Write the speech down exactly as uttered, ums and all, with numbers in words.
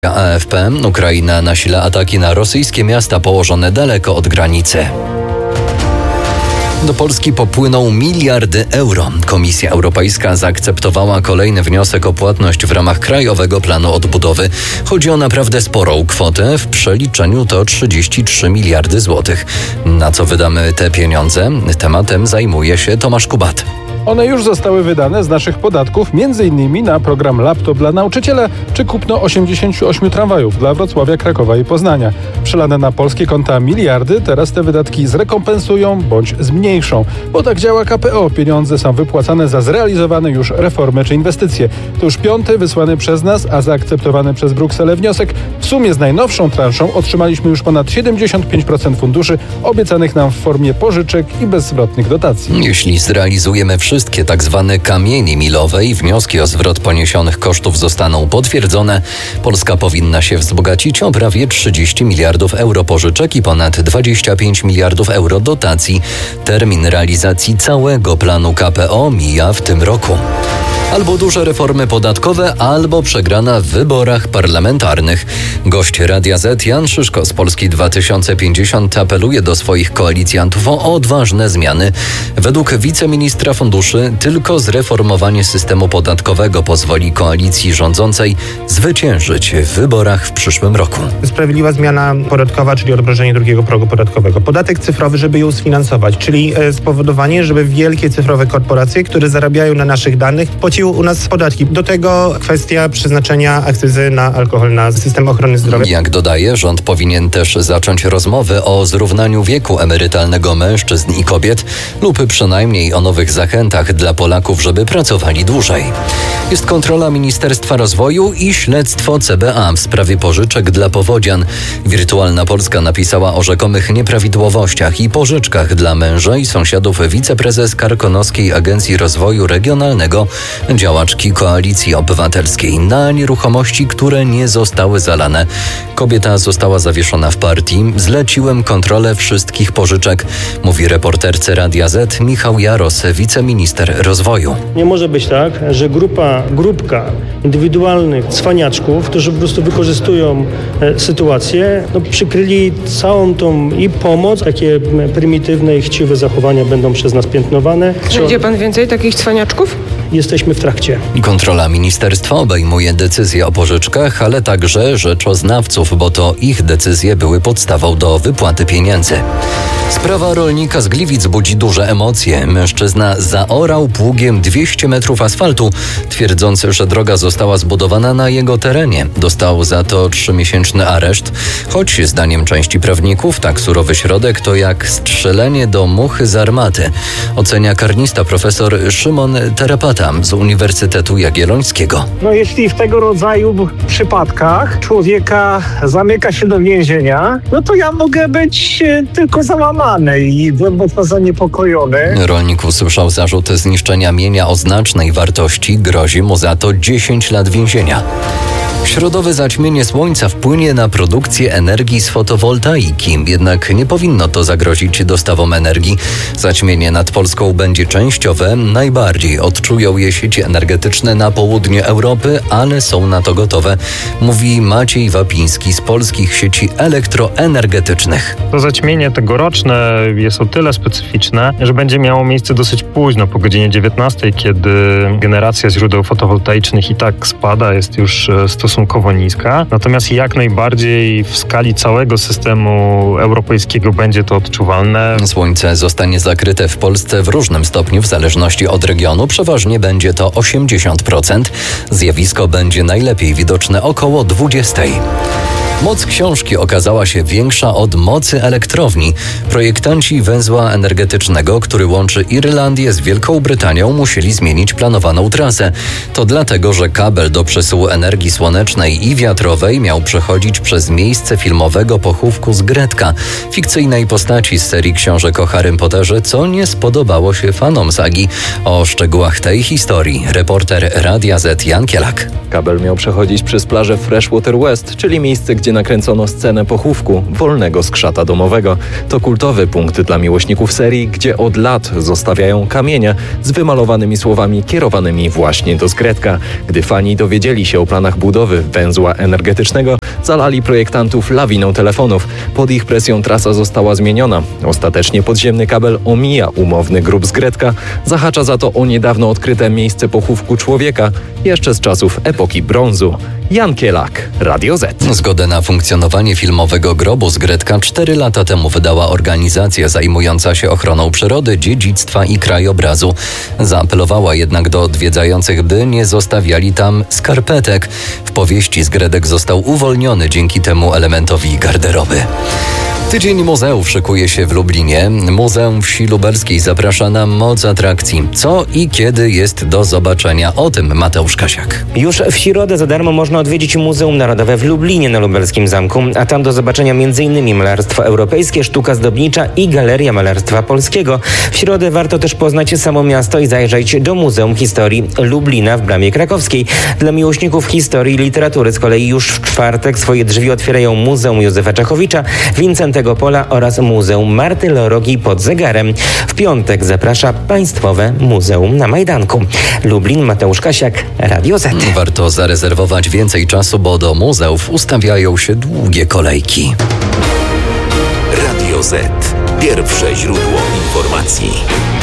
A F P. Ukraina nasila ataki na rosyjskie miasta położone daleko od granicy. Do Polski popłyną miliardy euro. Komisja Europejska zaakceptowała kolejny wniosek o płatność w ramach Krajowego Planu Odbudowy. Chodzi o naprawdę sporą kwotę. W przeliczeniu to trzydzieści trzy miliardy złotych. Na co wydamy te pieniądze? Tematem zajmuje się Tomasz Kubat. One już zostały wydane z naszych podatków, między innymi na program Laptop dla nauczyciela czy kupno osiemdziesięciu ośmiu tramwajów dla Wrocławia, Krakowa i Poznania. Przelane na polskie konta miliardy teraz te wydatki zrekompensują bądź zmniejszą, bo tak działa K P O. Pieniądze są wypłacane za zrealizowane już reformy czy inwestycje. To już piąty wysłany przez nas, a zaakceptowany przez Brukselę wniosek. W sumie z najnowszą transzą otrzymaliśmy już ponad siedemdziesiąt pięć procent funduszy obiecanych nam w formie pożyczek i bezzwrotnych dotacji. Jeśli zrealizujemy wszystkie tak zwane kamienie milowe i wnioski o zwrot poniesionych kosztów zostaną potwierdzone, Polska powinna się wzbogacić o prawie trzydzieści miliardów euro pożyczek i ponad dwadzieścia pięć miliardów euro dotacji. Termin realizacji całego planu K P O mija w tym roku. Albo duże reformy podatkowe, albo przegrana w wyborach parlamentarnych. Gość Radia Z Jan Szyszko z Polski dwa tysiące pięćdziesiąt apeluje do swoich koalicjantów o odważne zmiany. Według wiceministra funduszy tylko zreformowanie systemu podatkowego pozwoli koalicji rządzącej zwyciężyć w wyborach w przyszłym roku. Sprawiedliwa zmiana podatkowa, czyli odmrożenie drugiego progu podatkowego. Podatek cyfrowy, żeby ją sfinansować, czyli spowodowanie, żeby wielkie cyfrowe korporacje, które zarabiają na naszych danych, płaciły u nas podatki. Do tego kwestia przeznaczenia akcyzy na alkohol na system ochrony zdrowia. Jak dodaje, rząd powinien też zacząć rozmowy o zrównaniu wieku emerytalnego mężczyzn i kobiet lub przynajmniej o nowych zachętach dla Polaków, żeby pracowali dłużej. Jest kontrola Ministerstwa Rozwoju i śledztwo C B A w sprawie pożyczek dla powodzian. Wirtualna Polska napisała o rzekomych nieprawidłowościach i pożyczkach dla męża i sąsiadów wiceprezes Karkonoskiej Agencji Rozwoju Regionalnego, działaczki Koalicji Obywatelskiej, na nieruchomości, które nie zostały zalane. Kobieta została zawieszona w partii. Zleciłem kontrolę wszystkich pożyczek, mówi reporterce Radia Z Michał Jaros, wiceminister rozwoju. Nie może być tak, że grupa, grupka indywidualnych cwaniaczków, którzy po prostu wykorzystują e, sytuację, no, przykryli całą tą i pomoc. Takie prymitywne i chciwe zachowania będą przez nas piętnowane. Znajdzie pan więcej takich cwaniaczków? Jesteśmy w trakcie. Kontrola ministerstwa obejmuje decyzje o pożyczkach, ale także rzeczoznawców, bo to ich decyzje były podstawą do wypłaty pieniędzy. Sprawa rolnika z Gliwic budzi duże emocje. Mężczyzna zaorał pługiem dwieście metrów asfaltu, twierdząc, że droga została zbudowana na jego terenie. Dostał za to trzymiesięczny areszt, choć zdaniem części prawników tak surowy środek to jak strzelenie do muchy z armaty. Ocenia karnista profesor Szymon Terapata z Uniwersytetu Jagiellońskiego. No jeśli w tego rodzaju przypadkach człowieka zamyka się do więzienia, no to ja mogę być tylko załamany i głęboko zaniepokojony. Rolnik usłyszał zarzut zniszczenia mienia o znacznej wartości. Grozi mu za to dziesięć lat więzienia. Środowe zaćmienie słońca wpłynie na produkcję energii z fotowoltaiki, jednak nie powinno to zagrozić dostawom energii. Zaćmienie nad Polską będzie częściowe. Najbardziej odczują je sieci energetyczne na południu Europy, ale są na to gotowe, mówi Maciej Wapiński z Polskich Sieci Elektroenergetycznych. To zaćmienie tegoroczne jest o tyle specyficzne, że będzie miało miejsce dosyć późno, po godzinie dziewiętnastej, kiedy generacja źródeł fotowoltaicznych i tak spada, jest już stosunkowo niska. Natomiast jak najbardziej w skali całego systemu europejskiego będzie to odczuwalne. Słońce zostanie zakryte w Polsce w różnym stopniu w zależności od regionu. Przeważnie będzie to osiemdziesiąt procent. Zjawisko będzie najlepiej widoczne około dwudziestej. Moc książki okazała się większa od mocy elektrowni. Projektanci węzła energetycznego, który łączy Irlandię z Wielką Brytanią, musieli zmienić planowaną trasę. To dlatego, że kabel do przesyłu energii słonecznej i wiatrowej miał przechodzić przez miejsce filmowego pochówku z Gretka, fikcyjnej postaci z serii książek o Harrym Potterze, co nie spodobało się fanom sagi. O szczegółach tej historii reporter Radia Z Jan Kielak. Kabel miał przechodzić przez plażę Freshwater West, czyli miejsce, gdzie mieście nakręcono scenę pochówku wolnego skrzata domowego. To kultowy punkt dla miłośników serii, gdzie od lat zostawiają kamienie z wymalowanymi słowami kierowanymi właśnie do Zgredka. Gdy fani dowiedzieli się o planach budowy węzła energetycznego, zalali projektantów lawiną telefonów. Pod ich presją trasa została zmieniona. Ostatecznie podziemny kabel omija umowny grób Zgredka, zahacza za to o niedawno odkryte miejsce pochówku człowieka, jeszcze z czasów epoki brązu. Jan Kielak, Radio Z. Zgodę na funkcjonowanie filmowego grobu Zgredka cztery lata temu wydała organizacja zajmująca się ochroną przyrody, dziedzictwa i krajobrazu. Zaapelowała jednak do odwiedzających, by nie zostawiali tam skarpetek. W powieści Zgredek został uwolniony dzięki temu elementowi garderoby. Tydzień muzeów szykuje się w Lublinie. Muzeum Wsi Lubelskiej zaprasza na moc atrakcji. Co i kiedy jest do zobaczenia? O tym Mateusz Kasiak. Już w środę za darmo można odwiedzić Muzeum Narodowe w Lublinie na Lubelskim Zamku, a tam do zobaczenia m.in. malarstwo europejskie, sztuka zdobnicza i Galeria Malarstwa Polskiego. W środę warto też poznać samo miasto i zajrzeć do Muzeum Historii Lublina w Bramie Krakowskiej. Dla miłośników historii i literatury z kolei już w czwartek swoje drzwi otwierają Muzeum Józefa Czechowicza, Wincentego Pola oraz Muzeum Marty Lorogi pod Zegarem. W piątek zaprasza Państwowe Muzeum na Majdanku. Lublin, Mateusz Kasiak, Radio Z. Warto zarezerwować więcej czasu, bo do muzeów ustawiają się długie kolejki. Radio Z. Pierwsze źródło informacji.